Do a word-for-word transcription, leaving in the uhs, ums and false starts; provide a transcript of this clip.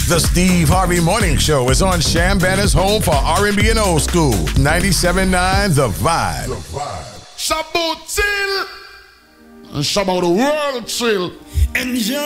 The Steve Harvey Morning Show is on Sham Banner's home for R and B and old school. ninety-seven point nine The Vibe. The Vibe. Shabbat chill. And Shabbat the world chill. Enjoy.